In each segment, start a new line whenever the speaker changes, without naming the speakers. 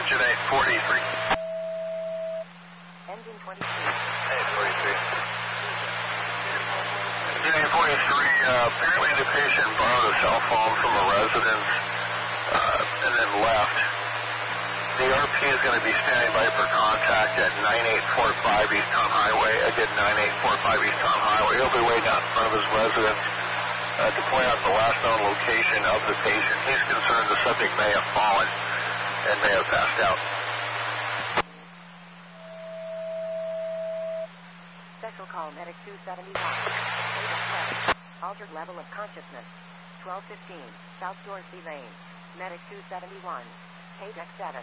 Engine 843.
Engine 23.
843. Engine 843, apparently the patient borrowed a cell phone from a residence and then left. The RP is going to be standing by for contact at 9845 East Tom Highway. Again, 9845 East Tom Highway. He'll be waiting out in front of his residence to point out the last known location of the patient. He's concerned the subject may have fallen and may have passed out.
Special call medic 271. Altered level of consciousness. 1215 South Dorsey Lane. Medic 271. Paydeck 7.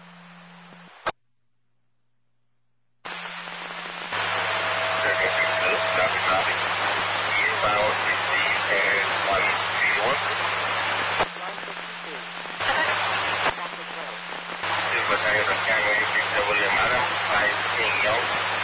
Copy. Inbound receive and 131.
162. Traffic road.
Battalion of Canada, Victor William Adams, 5 Young.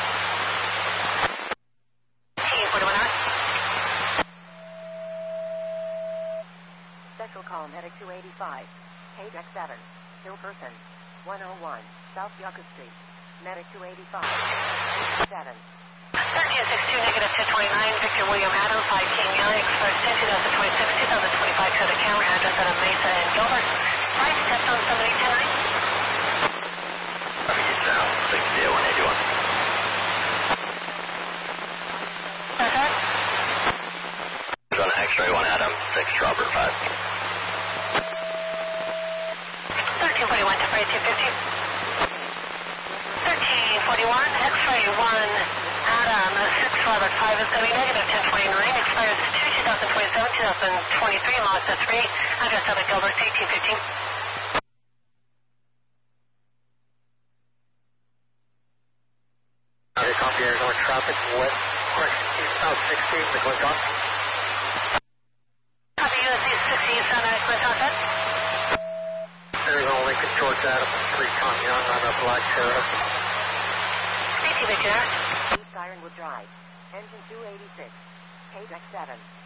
Special call medic 285. Paydeck 7. Hill person. 101 South Yucca Street. Medic 285. 7.
1362 negative 229, Victor William Adams, 5 King Young, express 10 2026, 2025 to the camera address at Mesa and Gilbert. 5 steps on 7829.
Sound 60181.
Sir?
On X-ray 1 Adam, 6 Robert 5.
1341, temporary 250. 1341, X-ray 1 Adam, 6 Robert 5 is going to be negative 1029, expires 2 2027, 2023, lost at 3, address of Gilbert, 1815.
Copy Arizona traffic, west, south 16, the click on.
Copy USC 60, Santa Cruz,
Arizona Lincoln, George Adams, 3 Tom Young on a black Terra.
Victor.
East Ironwood Drive. Engine 286. Paydeck 7.